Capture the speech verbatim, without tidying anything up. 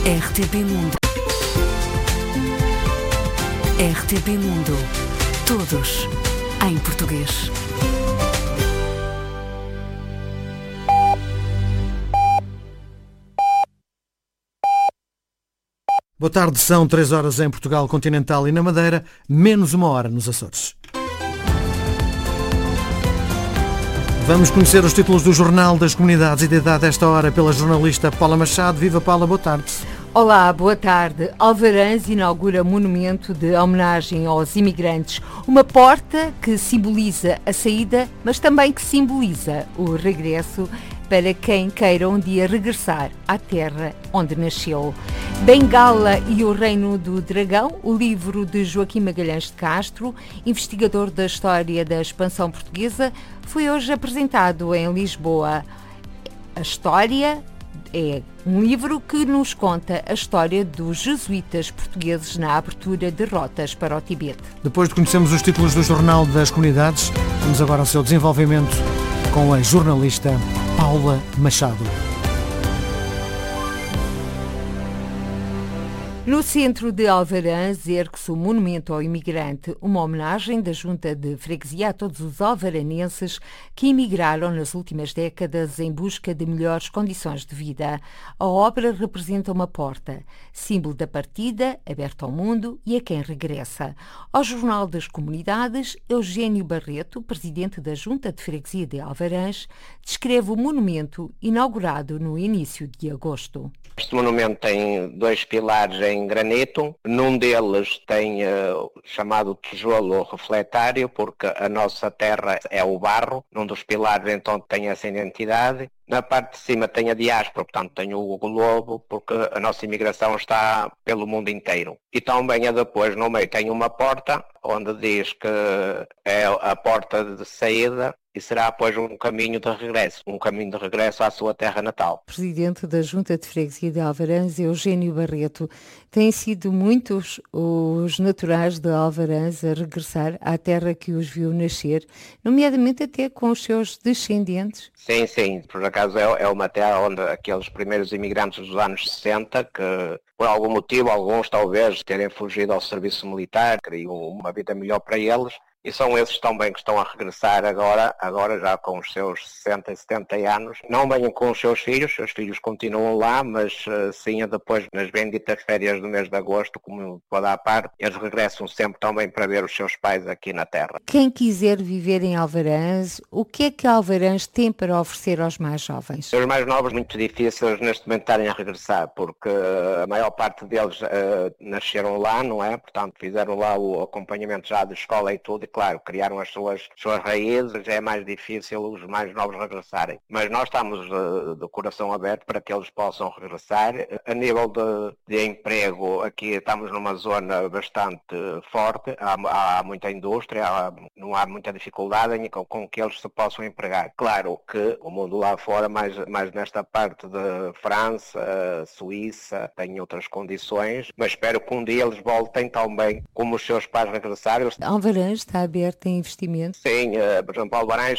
R T P Mundo. R T P Mundo. Todos em português. Boa tarde, são três horas em Portugal continental e na Madeira, menos uma hora nos Açores. Vamos conhecer os títulos do Jornal das Comunidades e da Idade esta hora pela jornalista Paula Machado. Viva Paula, boa tarde. Olá, boa tarde. Alvarães inaugura monumento de homenagem aos imigrantes. Uma porta que simboliza a saída, mas também que simboliza o regresso para quem queira um dia regressar à terra onde nasceu. Bengala e o Reino do Dragão, o livro de Joaquim Magalhães de Castro, investigador da história da expansão portuguesa, foi hoje apresentado em Lisboa. A história é um livro que nos conta a história dos jesuítas portugueses na abertura de rotas para o Tibete. Depois de conhecermos os títulos do Jornal das Comunidades, vamos agora ao seu desenvolvimento com a jornalista Paula Machado. No centro de Alvarães ergue-se o Monumento ao Imigrante, uma homenagem da Junta de Freguesia a todos os alvaranenses que emigraram nas últimas décadas em busca de melhores condições de vida. A obra representa uma porta, símbolo da partida, aberta ao mundo e a quem regressa. Ao Jornal das Comunidades, Eugênio Barreto, presidente da Junta de Freguesia de Alvarães, descreve o monumento inaugurado no início de agosto. Este monumento tem dois pilares em granito, num deles tem uh, chamado tijolo refletário, porque a nossa terra é o barro, num dos pilares então tem essa identidade. Na parte de cima tem a diáspora, portanto tem o globo, porque a nossa imigração está pelo mundo inteiro. E também depois no meio tem uma porta, onde diz que é a porta de saída e será depois um caminho de regresso, um caminho de regresso à sua terra natal. Presidente da Junta de Freguesia de Alvarães, Eugênio Barreto, têm sido muitos os naturais de Alvarães a regressar à terra que os viu nascer, nomeadamente até com os seus descendentes? Sim, sim, por acaso é, é uma terra onde aqueles primeiros imigrantes dos anos sessenta, que por algum motivo, alguns talvez terem fugido ao serviço militar, queriam uma vida melhor para eles, e são esses também que estão a regressar agora, agora já com os seus sessenta e setenta anos. Não venham com os seus filhos, os filhos continuam lá, mas sim depois nas benditas férias do mês de agosto, como toda a parte, eles regressam sempre também para ver os seus pais aqui na terra. Quem quiser viver em Alvarães, o que é que Alvarães tem para oferecer aos mais jovens? Os mais novos, muito difíceis neste momento estarem a regressar, porque a maior parte deles uh, nasceram lá, não é? Portanto, fizeram lá o acompanhamento já de escola e tudo, claro, criaram as suas, suas raízes, já é mais difícil os mais novos regressarem. Mas nós estamos uh, de coração aberto para que eles possam regressar. A nível de, de emprego, aqui estamos numa zona bastante forte, há, há muita indústria, há, não há muita dificuldade em, com, com que eles se possam empregar. Claro que o mundo lá fora, mais, mais nesta parte de França, Suíça, tem outras condições, mas espero que um dia eles voltem também como os seus pis regressaram. Alvarães está aberto em investimento? Sim, uh, por exemplo, Alvarães